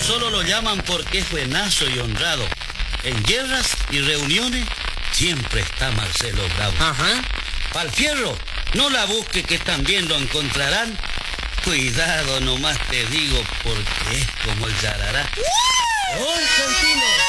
solo lo llaman porque es buenazo y honrado. En guerras y reuniones siempre está Marcelo Bravo. Ajá. Pa'l fierro, no la busque que también lo encontrarán. Cuidado nomás te digo porque es como el yarará. ¡Oh, Santino!